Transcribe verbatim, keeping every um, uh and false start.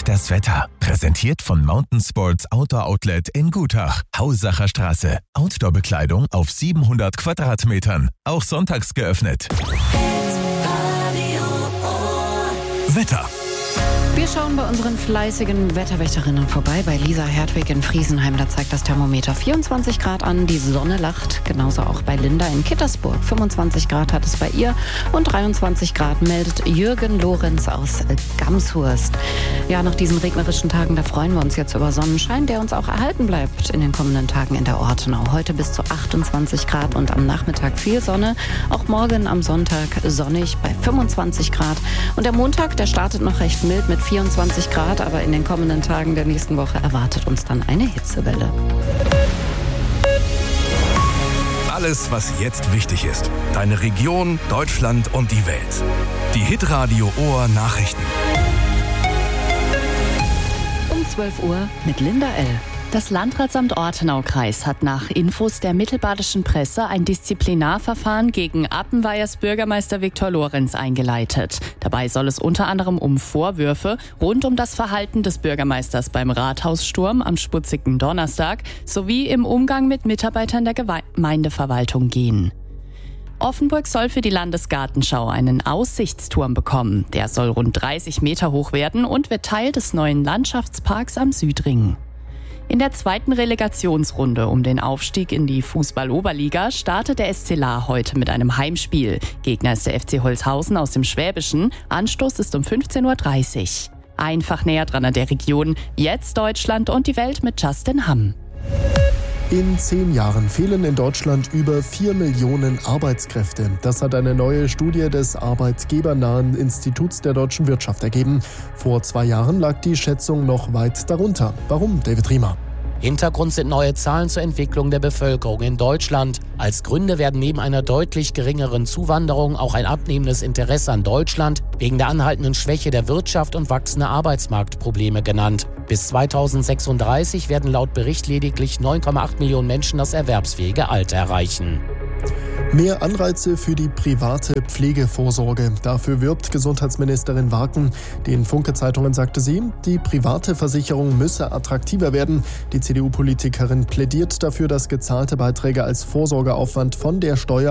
das Wetter. Präsentiert von Mountain Sports Outdoor Outlet in Gutach. Hausacher Straße. Outdoor-Bekleidung auf siebenhundert Quadratmetern. Auch sonntags geöffnet. Wetter. Wir schauen bei unseren fleißigen Wetterwächterinnen vorbei. Bei Lisa Hertwig in Friesenheim, da zeigt das Thermometer vierundzwanzig Grad an. Die Sonne lacht, genauso auch bei Linda in Kittersburg. fünfundzwanzig Grad hat es bei ihr und dreiundzwanzig Grad meldet Jürgen Lorenz aus Gamshurst. Ja, nach diesen regnerischen Tagen, da freuen wir uns jetzt über Sonnenschein, der uns auch erhalten bleibt in den kommenden Tagen in der Ortenau. Heute bis zu achtundzwanzig Grad und am Nachmittag viel Sonne. Auch morgen am Sonntag sonnig bei fünfundzwanzig Grad. Und der Montag, der startet noch recht mild mit vierundzwanzig Grad, aber in den kommenden Tagen der nächsten Woche erwartet uns dann eine Hitzewelle. Alles, was jetzt wichtig ist. Deine Region, Deutschland und die Welt. Die Hitradio Ohr Nachrichten. Um zwölf Uhr mit Linda L. Das Landratsamt Ortenau-Kreis hat nach Infos der mittelbadischen Presse ein Disziplinarverfahren gegen Appenweiers Bürgermeister Viktor Lorenz eingeleitet. Dabei soll es unter anderem um Vorwürfe rund um das Verhalten des Bürgermeisters beim Rathaussturm am schmutzigen Donnerstag sowie im Umgang mit Mitarbeitern der Gemeindeverwaltung gehen. Offenburg soll für die Landesgartenschau einen Aussichtsturm bekommen. Der soll rund dreißig Meter hoch werden und wird Teil des neuen Landschaftsparks am Südring. In der zweiten Relegationsrunde um den Aufstieg in die Fußball-Oberliga startet der S C Lahr heute mit einem Heimspiel. Gegner ist der F C Holzhausen aus dem Schwäbischen. Anstoß ist um fünfzehn Uhr dreißig. Einfach näher dran an der Region. Jetzt Deutschland und die Welt mit Justin Hamm. In zehn Jahren fehlen in Deutschland über vier Millionen Arbeitskräfte. Das hat eine neue Studie des arbeitgebernahen Instituts der deutschen Wirtschaft ergeben. Vor zwei Jahren lag die Schätzung noch weit darunter. Warum, David Riemer? Hintergrund sind neue Zahlen zur Entwicklung der Bevölkerung in Deutschland. Als Gründe werden neben einer deutlich geringeren Zuwanderung auch ein abnehmendes Interesse an Deutschland wegen der anhaltenden Schwäche der Wirtschaft und wachsender Arbeitsmarktprobleme genannt. Bis zweitausendsechsunddreißig werden laut Bericht lediglich neun Komma acht Millionen Menschen das erwerbsfähige Alter erreichen. Mehr Anreize für die private Pflegevorsorge. Dafür wirbt Gesundheitsministerin Waken. Den Funke-Zeitungen sagte sie, die private Versicherung müsse attraktiver werden. Die C D U-Politikerin plädiert dafür, dass gezahlte Beiträge als Vorsorgeaufwand von der Steuer